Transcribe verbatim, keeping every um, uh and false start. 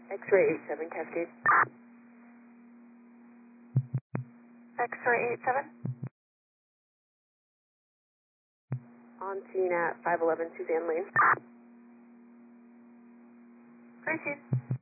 X-ray eight seven Cascade. X-ray eight seven. On scene at five eleven Suzanne Lane. Proceed.